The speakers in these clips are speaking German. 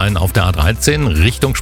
sein auf der A13 Richtung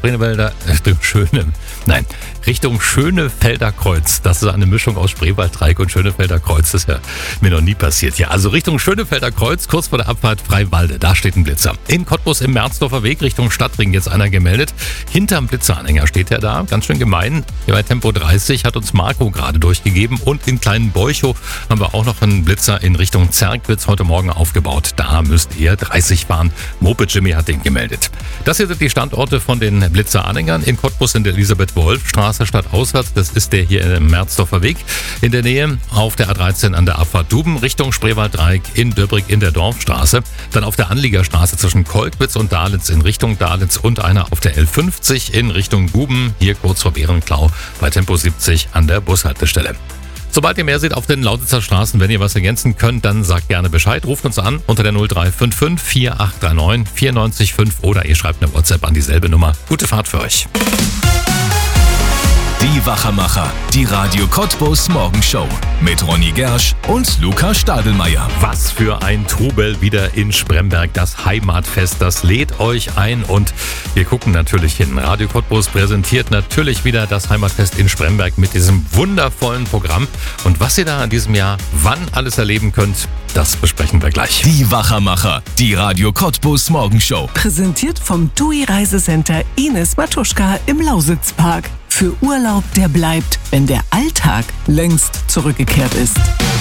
Richtung Schönefelder Kreuz. Das ist eine Mischung aus Spreewaldreieck und Schönefelder Kreuz. Das ist ja mir noch nie passiert. Ja, also Richtung Schönefelder Kreuz, kurz vor der Abfahrt Freiwalde. Da steht ein Blitzer. In Cottbus im Merzdorfer Weg Richtung Stadtring jetzt einer gemeldet. Hinterm Blitzeranhänger steht er da. Ganz schön gemein. Hier bei Tempo 30 hat uns Marco gerade durchgegeben. Und in Kleinen Beuchow haben wir auch noch einen Blitzer in Richtung Zerkwitz heute Morgen aufgebaut. Da müsst ihr 30 fahren. Moped Jimmy hat den gemeldet. Das hier sind die Standorte von den Blitzeranhängern. In Cottbus in der Elisabeth-Wolf-Straße stadtauswärts. Das ist der hier im Merzdorfer Weg. In der Nähe auf der A13 an der Abfahrt Duben Richtung Spreewaldreieck in Döbrig in der Dorfstraße. Dann auf der Anliegerstraße zwischen Kolkwitz und Dahlitz in Richtung Dahlitz und einer auf der L50 in Richtung Guben. Hier kurz vor Bärenklau bei Tempo 70 an der Bushaltestelle. Sobald ihr mehr seht auf den Lausitzer Straßen, wenn ihr was ergänzen könnt, dann sagt gerne Bescheid. Ruft uns an unter der 0355 4839 94 oder ihr schreibt eine WhatsApp an dieselbe Nummer. Gute Fahrt für euch. Die Wachermacher, die Radio Cottbus Morgenshow mit Ronny Gersch und Luca Stadelmeier. Was für ein Trubel wieder in Spremberg, das Heimatfest, das lädt euch ein und wir gucken natürlich hin. Radio Cottbus präsentiert natürlich wieder das Heimatfest in Spremberg mit diesem wundervollen Programm. Und was ihr da in diesem Jahr wann alles erleben könnt, das besprechen wir gleich. Die Wachermacher, die Radio Cottbus Morgenshow. Präsentiert vom TUI Reisecenter Ines Matuschka im Lausitzpark. Für Urlaub, der bleibt, wenn der Alltag längst zurückgekehrt ist.